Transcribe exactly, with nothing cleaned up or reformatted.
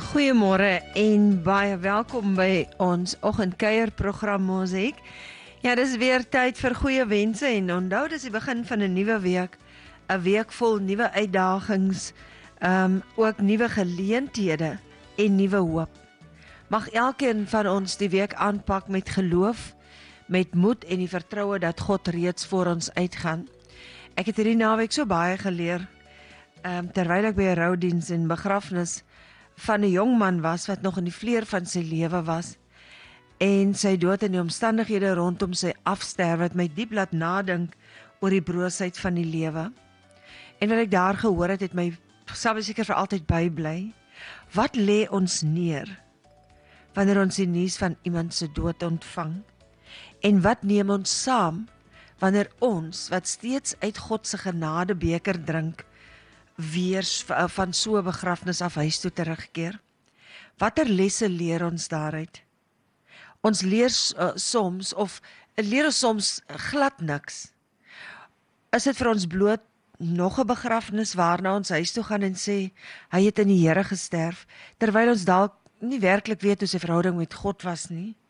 Goeiemôre en baie welkom by ons oggendkuierprogram Mosaïek. Ja, dis weer tyd vir goeie wense en onthou dis die begin van 'n nuwe week, 'n week vol nuwe uitdagings, um, ook nuwe geleenthede en nuwe hoop. Mag elkeen van ons die week aanpak met geloof, met moed en die vertroue dat God reeds voor ons uitgaan. Ek het hierdie naweek so baie geleer, um, terwyl ek by 'n roudiens en begrafnis van 'n jong man was wat nog in die vleur van sy lewe was en sy dood en die omstandighede rondom sy afsterwe het my diep laat nadink oor die broosheid van die lewe. En wat ek daar gehoor het, het my sal seker vir altyd bybly. Wat lê ons neer wanneer ons die nuus van iemand se dood ontvang? En wat neem ons saam wanneer ons wat steeds uit God se genadebeker drink weer van so 'n begrafnis af huis toe terugkeer? Watter lesse leer ons daaruit? Ons leer uh, soms, of leer ons soms glad niks. Is dit vir ons bloot nog 'n begrafnis waarna ons huis toe gaan en sê, hy het in die Here gesterf, terwyl ons dalk nie werklik weet hoe sy verhouding met God was nie?